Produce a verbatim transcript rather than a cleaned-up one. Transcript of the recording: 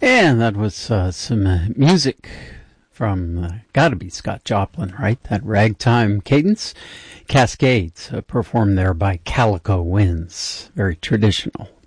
And that was uh, some uh, music from, uh, gotta be Scott Joplin, right? That ragtime cadence. Cascades, uh, performed there by Calico Winds. Very traditional